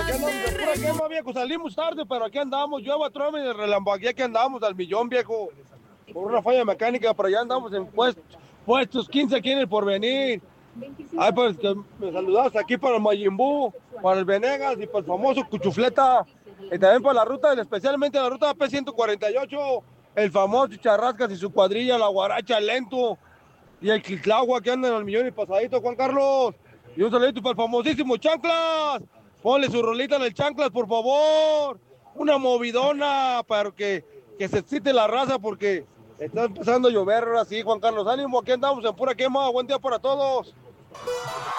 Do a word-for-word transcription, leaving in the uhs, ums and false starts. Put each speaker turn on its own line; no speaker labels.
Aquí andamos de pura quema, viejo. Salimos tarde, pero aquí andamos. Yo a Trump y de relampagué, aquí andamos al millón, viejo. Por una falla mecánica, pero ya andamos en puestos, puestos quince aquí en el Porvenir. Ay, pues que me saludas aquí para el Mayimbu, para el Venegas y para el famoso Cuchufleta. Y también para la ruta, especialmente la ruta P ciento cuarenta y ocho, el famoso Charrascas y su cuadrilla, la Guaracha Lento y el Quitlagua que andan al millón y pasadito, Juan Carlos. Y un saludito para el famosísimo Chanclas. Ponle su rolita en el Chanclas, por favor. Una movidona para que, que se excite la raza porque está empezando a llover ahora sí, Juan Carlos. Ánimo, aquí andamos en pura quema. Buen día para todos.